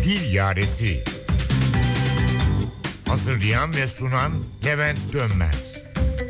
Dil Yaresi. Hazırlayan ve sunan Levent Dönmez.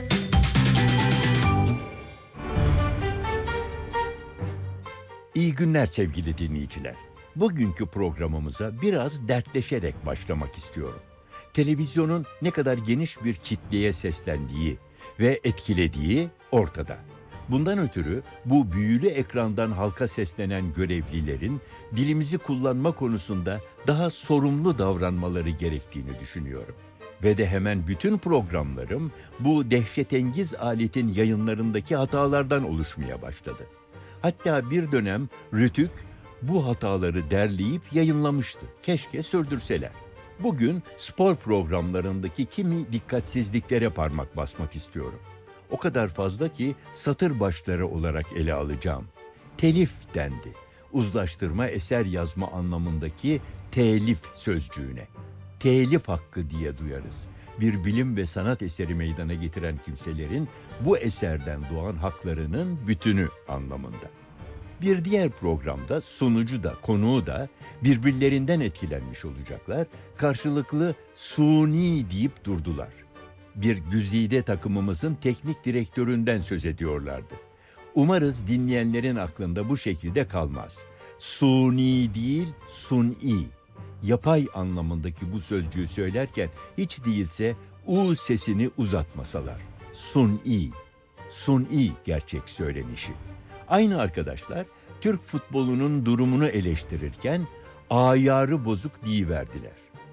İyi günler sevgili dinleyiciler. Bugünkü programımıza biraz dertleşerek başlamak istiyorum. Televizyonun ne kadar geniş bir kitleye seslendiği ve etkilediği ortada. Bundan ötürü bu büyülü ekrandan halka seslenen görevlilerin dilimizi kullanma konusunda daha sorumlu davranmaları gerektiğini düşünüyorum. Ve de hemen bütün programlarım bu dehşetengiz aletin yayınlarındaki hatalardan oluşmaya başladı. Hatta bir dönem Rütük bu hataları derleyip yayınlamıştı. Keşke sürdürseler. Bugün spor programlarındaki kimi dikkatsizliklere parmak basmak istiyorum. O kadar fazla ki satır başları olarak ele alacağım. Telif dendi. Uzlaştırma, eser yazma anlamındaki telif sözcüğüne. Telif hakkı diye duyarız. Bir bilim ve sanat eseri meydana getiren kimselerin bu eserden doğan haklarının bütünü anlamında. Bir diğer programda sunucu da konuğu da birbirlerinden etkilenmiş olacaklar, karşılıklı suni deyip durdular. Bir güzide takımımızın teknik direktöründen söz ediyorlardı. Umarız dinleyenlerin aklında bu şekilde kalmaz. Suni değil, suni. Yapay anlamındaki bu sözcüğü söylerken hiç değilse u sesini uzatmasalar. Suni. Suni gerçek söylenişi. Aynı arkadaşlar Türk futbolunun durumunu eleştirirken ayarı bozuk deyiverdiler.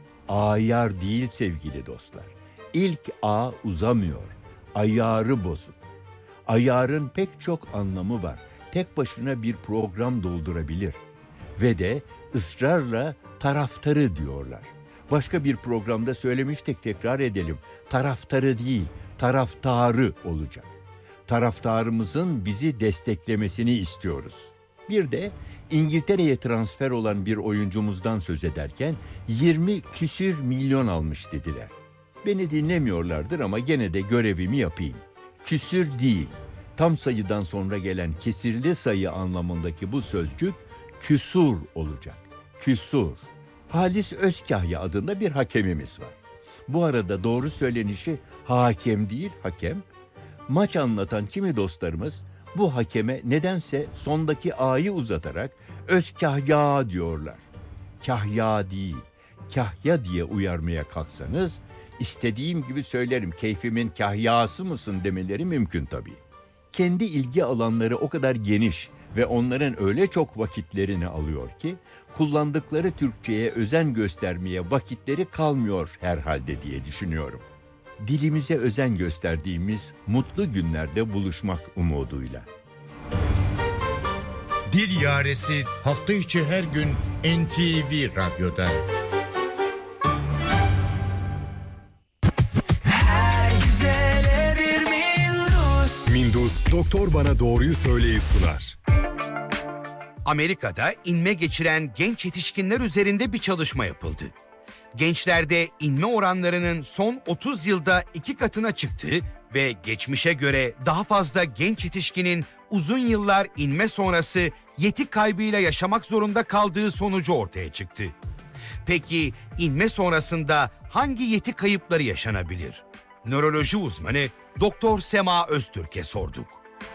Ayar değil sevgili dostlar. İlk A uzamıyor. Ayarı bozuk. Ayarın pek çok anlamı var. Tek başına bir program doldurabilir. Ve de ısrarla taraftarı diyorlar. Başka bir programda söylemiştik, tekrar edelim. Taraftarı değil, taraftarı olacak. Taraftarımızın bizi desteklemesini istiyoruz. Bir de İngiltere'ye transfer olan bir oyuncumuzdan söz ederken 20 küsür milyon almış dediler. Beni dinlemiyorlardır ama gene de görevimi yapayım. Küsür değil, tam sayıdan sonra gelen kesirli sayı anlamındaki bu sözcük küsur olacak. Küsur. Halis Özkahya adında bir hakemimiz var. Bu arada doğru söylenişi hakem değil, hakem. Maç anlatan kimi dostlarımız bu hakeme nedense sondaki A'yı uzatarak Özkahya diyorlar. Kahya değil, kahya diye uyarmaya kalksanız istediğim gibi söylerim, keyfimin kahyası mısın demeleri mümkün tabii. Kendi ilgi alanları o kadar geniş ve onların öyle çok vakitlerini alıyor ki kullandıkları Türkçe'ye özen göstermeye vakitleri kalmıyor herhalde diye düşünüyorum. Dilimize özen gösterdiğimiz mutlu günlerde buluşmak umuduyla. Dil Yaresi hafta içi her gün NTV Radyo'da. Mindus Doktor Bana Doğruyu Söyleyi sunar. Amerika'da inme geçiren genç yetişkinler üzerinde bir çalışma yapıldı. Gençlerde inme oranlarının son 30 yılda 2 katına çıktığı ve geçmişe göre daha fazla genç yetişkinin uzun yıllar inme sonrası yeti kaybıyla yaşamak zorunda kaldığı sonucu ortaya çıktı. Peki inme sonrasında hangi yeti kayıpları yaşanabilir? Nöroloji uzmanı Doktor Sema Öztürk'e sorduk.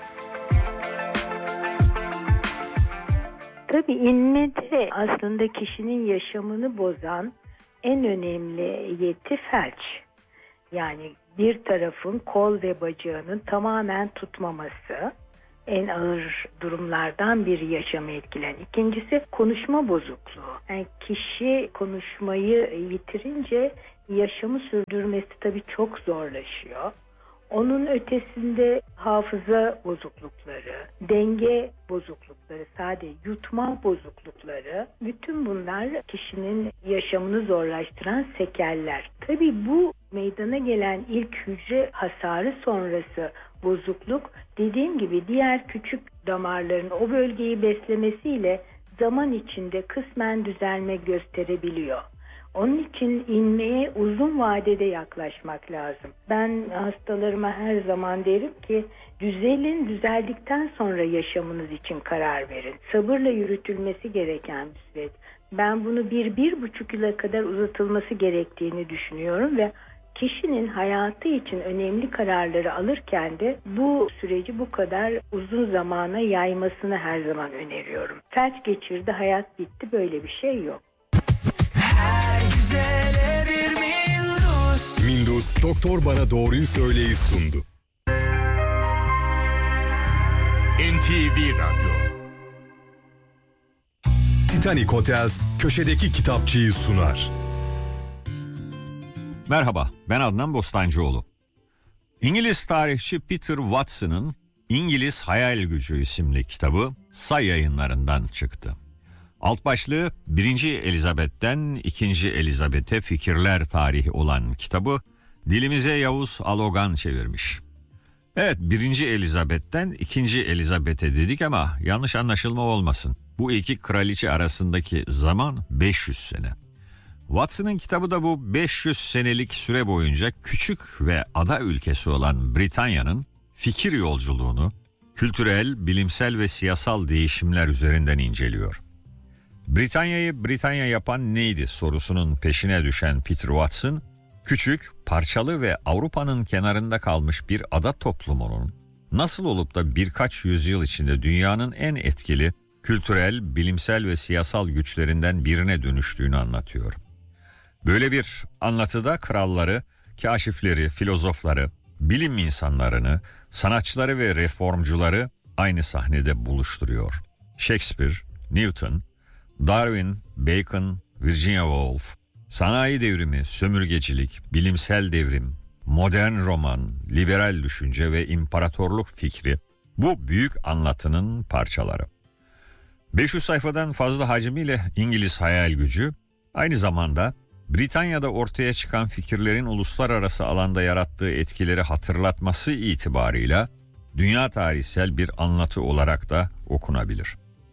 Tabii inmede aslında kişinin yaşamını bozan en önemli yeti felç. Yani bir tarafın kol ve bacağının tamamen tutmaması en ağır durumlardan biri yaşamı etkilen. İkincisi konuşma bozukluğu. Yani kişi konuşmayı yitirince yaşamı sürdürmesi tabii çok zorlaşıyor. Onun ötesinde hafıza bozuklukları, denge bozuklukları, sadece yutma bozuklukları, bütün bunlar kişinin yaşamını zorlaştıran sekeller. Tabii bu meydana gelen ilk hücre hasarı sonrası bozukluk, dediğim gibi diğer küçük damarların o bölgeyi beslemesiyle zaman içinde kısmen düzelme gösterebiliyor. Onun için inmeye uzun vadede yaklaşmak lazım. Ben hastalarıma her zaman derim ki düzeldikten sonra yaşamınız için karar verin. Sabırla yürütülmesi gereken bir süreç. Ben bunu 1-1,5 yıla kadar uzatılması gerektiğini düşünüyorum ve kişinin hayatı için önemli kararları alırken de bu süreci bu kadar uzun zamana yaymasını her zaman öneriyorum. Felç geçirdi, hayat bitti, böyle bir şey yok. Her güzele bir Mindus. Mindus Doktor Bana Doğruyu Söyleyi sundu. NTV Radyo. Titanic Hotels köşedeki kitapçıyı sunar. Merhaba, ben Adnan Bostancıoğlu. İngiliz tarihçi Peter Watson'ın İngiliz Hayal Gücü isimli kitabı Say Yayınlarından çıktı. Alt başlığı 1. Elizabeth'ten 2. Elizabeth'e fikirler tarihi olan kitabı dilimize Yavuz Alogan çevirmiş. Evet, 1. Elizabeth'ten 2. Elizabeth'e dedik ama yanlış anlaşılma olmasın. Bu iki kraliçe arasındaki zaman 500 sene. Watson'ın kitabı da bu 500 senelik süre boyunca küçük ve ada ülkesi olan Britanya'nın fikir yolculuğunu, kültürel, bilimsel ve siyasal değişimler üzerinden inceliyor. Britanya'yı Britanya yapan neydi sorusunun peşine düşen Peter Watson, küçük, parçalı ve Avrupa'nın kenarında kalmış bir ada toplumunun nasıl olup da birkaç yüzyıl içinde dünyanın en etkili kültürel, bilimsel ve siyasal güçlerinden birine dönüştüğünü anlatıyor. Böyle bir anlatıda kralları, kaşifleri, filozofları, bilim insanlarını, sanatçıları ve reformcuları aynı sahnede buluşturuyor. Shakespeare, Newton, Darwin, Bacon, Virginia Woolf, sanayi devrimi, sömürgecilik, bilimsel devrim, modern roman, liberal düşünce ve imparatorluk fikri bu büyük anlatının parçaları. 500 sayfadan fazla hacmiyle İngiliz Hayal Gücü, aynı zamanda Britanya'da ortaya çıkan fikirlerin uluslararası alanda yarattığı etkileri hatırlatması itibarıyla dünya tarihsel bir anlatı olarak da okunabilir.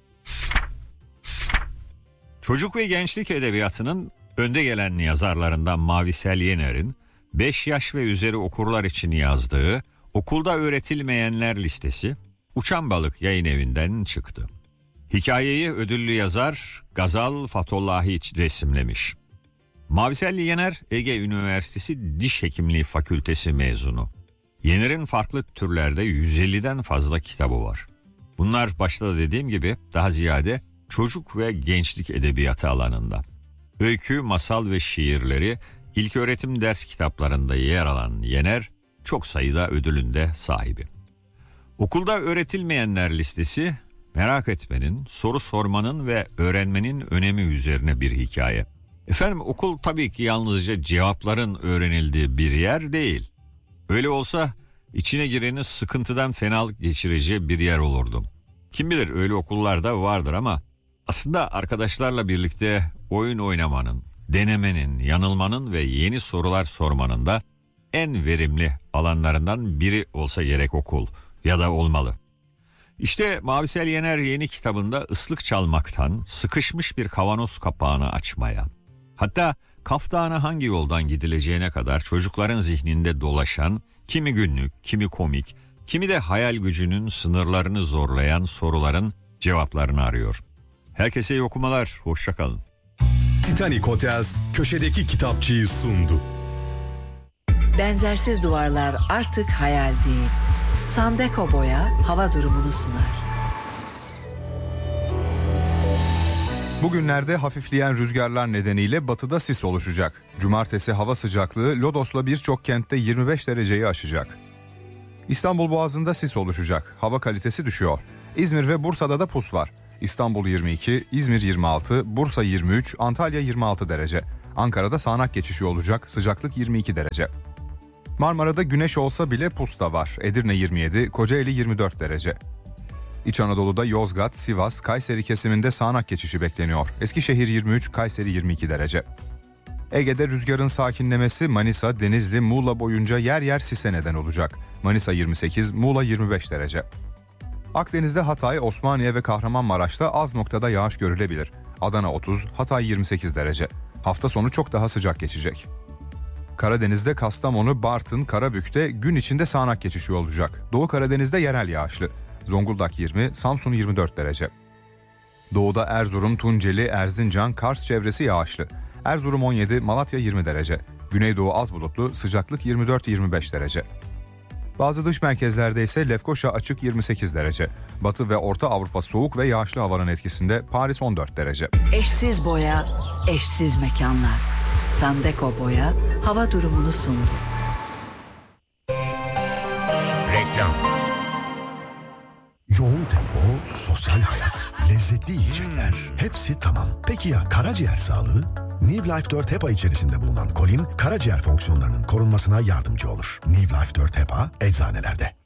Çocuk ve gençlik edebiyatının önde gelen yazarlarından Mavisel Yener'in 5 yaş ve üzeri okurlar için yazdığı Okulda Öğretilmeyenler listesi Uçan Balık Yayınevi'nden çıktı. Hikayeyi ödüllü yazar Gazal Fatollahi resimlemiş. Mavisel Yener, Ege Üniversitesi Diş Hekimliği Fakültesi mezunu. Yener'in farklı türlerde 150'den fazla kitabı var. Bunlar başta da dediğim gibi daha ziyade çocuk ve gençlik edebiyatı alanında. Öykü, masal ve şiirleri ilköğretim ders kitaplarında yer alan Yener, çok sayıda ödülün de sahibi. Okulda öğretilmeyenler listesi, merak etmenin, soru sormanın ve öğrenmenin önemi üzerine bir hikaye. Efendim, okul tabii ki yalnızca cevapların öğrenildiği bir yer değil. Öyle olsa içine girenin sıkıntıdan fenalık geçireceği bir yer olurdu. Kim bilir, öyle okullar da vardır ama aslında arkadaşlarla birlikte oyun oynamanın, denemenin, yanılmanın ve yeni sorular sormanın da en verimli alanlarından biri olsa gerek okul ya da olmalı. İşte Mavisel Yener yeni kitabında ıslık çalmaktan sıkışmış bir kavanoz kapağını açmaya, hatta Kaf Dağı'na hangi yoldan gidileceğine kadar çocukların zihninde dolaşan, kimi günlük, kimi komik, kimi de hayal gücünün sınırlarını zorlayan soruların cevaplarını arıyor. Herkese iyi okumalar, hoşça kalın. Titanic Hotels köşedeki kitapçıyı sundu. Benzersiz duvarlar artık hayal değil. Sandeko Boya hava durumunu sunar. Bugünlerde hafifleyen rüzgarlar nedeniyle batıda sis oluşacak. Cumartesi hava sıcaklığı Lodos'la birçok kentte 25 dereceyi aşacak. İstanbul Boğazı'nda sis oluşacak. Hava kalitesi düşüyor. İzmir ve Bursa'da da pus var. İstanbul 22, İzmir 26, Bursa 23, Antalya 26 derece. Ankara'da sağanak geçişi olacak. Sıcaklık 22 derece. Marmara'da güneş olsa bile pus da var. Edirne 27, Kocaeli 24 derece. İç Anadolu'da Yozgat, Sivas, Kayseri kesiminde sağanak geçişi bekleniyor. Eskişehir 23, Kayseri 22 derece. Ege'de rüzgarın sakinlemesi Manisa, Denizli, Muğla boyunca yer yer sise neden olacak. Manisa 28, Muğla 25 derece. Akdeniz'de Hatay, Osmaniye ve Kahramanmaraş'ta az noktada yağış görülebilir. Adana 30, Hatay 28 derece. Hafta sonu çok daha sıcak geçecek. Karadeniz'de Kastamonu, Bartın, Karabük'te gün içinde sağanak geçişi olacak. Doğu Karadeniz'de yerel yağışlı. Zonguldak 20, Samsun 24 derece. Doğuda Erzurum, Tunceli, Erzincan, Kars çevresi yağışlı. Erzurum 17, Malatya 20 derece. Güneydoğu az bulutlu, sıcaklık 24-25 derece. Bazı dış merkezlerde ise Lefkoşa açık 28 derece. Batı ve Orta Avrupa soğuk ve yağışlı havanın etkisinde Paris 14 derece. Eşsiz boya, eşsiz mekanlar. Sandeko Boya hava durumunu sundu. Reklam. Yoğun tempo, sosyal hayat, lezzetli yiyecekler. Hepsi tamam. Peki ya karaciğer sağlığı? New Life 4 HEPA içerisinde bulunan kolin, karaciğer fonksiyonlarının korunmasına yardımcı olur. New Life 4 HEPA eczanelerde.